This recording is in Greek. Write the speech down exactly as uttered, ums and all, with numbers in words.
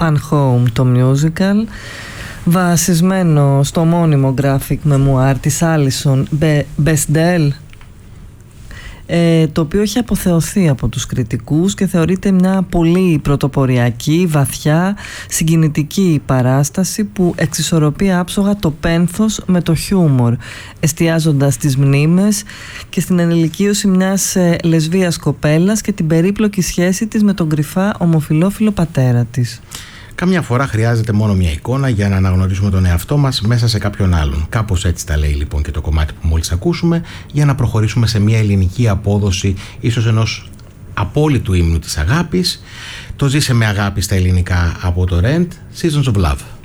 Fun Home το musical, βασισμένο στο μόνιμο graphic memoir της Alison Bechdel, ε, το οποίο έχει αποθεωθεί από τους κριτικούς και θεωρείται μια πολύ πρωτοποριακή, βαθιά, συγκινητική παράσταση που εξισορροπεί άψογα το πένθος με το χιούμορ, εστιάζοντας στις μνήμες και στην ενηλικίωση μιας ε, λεσβίας κοπέλας και την περίπλοκη σχέση της με τον κρυφά ομοφυλόφιλο πατέρα της. Καμιά φορά χρειάζεται μόνο μια εικόνα για να αναγνωρίσουμε τον εαυτό μας μέσα σε κάποιον άλλον. Κάπως έτσι τα λέει λοιπόν και το κομμάτι που μόλις ακούσουμε, για να προχωρήσουμε σε μια ελληνική απόδοση ίσως ενός απόλυτου ύμνου της αγάπης. Το ζήσε με αγάπη στα ελληνικά από το Rent, Seasons of Love.